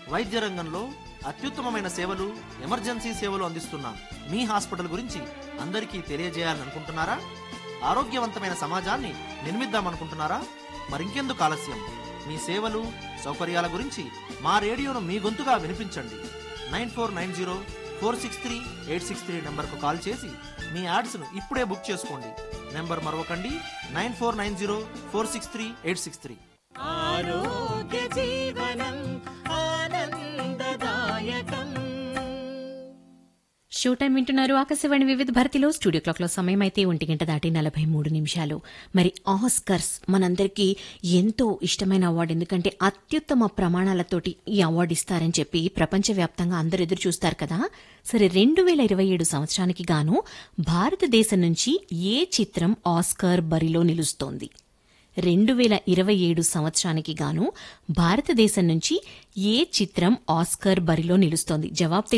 వైద్య రంగంలో అత్యుత్తమమైన సేవలు, ఎమర్జెన్సీ సేవలు అందిస్తున్న మీ హాస్పిటల్ గురించి అందరికీ తెలియజేయాలనుకుంటున్నారా? ఆరోగ్యవంతమైన సమాజాన్ని నిర్మిద్దామనుకుంటున్నారా? మరింకెందుకు ఆలస్యం? మీ సేవలు, సౌకర్యాల గురించి మా రేడియోను మీ గొంతుగా వినిపించండి. 9490463863 నంబర్కు కాల్ చేసి మీ యాడ్స్ను ఇప్పుడే బుక్ చేసుకోండి. నెంబర్ మరొకండి, 9490463863. ఆరోగ్య జీవనం ఆనందదాయకం. షో టైం వింటున్నారు ఆకాశవాణి వివిధ భారతిలో. స్టూడియో క్లాక్ లో సమయం అయితే 1:40 మరి ఆస్కర్స్ మనందరికీ ఎంతో ఇష్టమైన అవార్డు. ఎందుకంటే అత్యుత్తమ ప్రమాణాలతోటి ఈ అవార్డు ఇస్తారని చెప్పి ప్రపంచవ్యాప్తంగా అందరు ఎదురు చూస్తారు కదా. సరే, 2027 సంవత్సరానికి గాను భారతదేశం నుంచి ఏ చిత్రం ఆస్కర్ బరిలో నిలుస్తోంది? 2027 సంవత్సరానికి గాను భారతదేశం నుంచి ఏ చిత్రం ఆస్కర్ బరిలో నిలుస్తోంది? జవాబు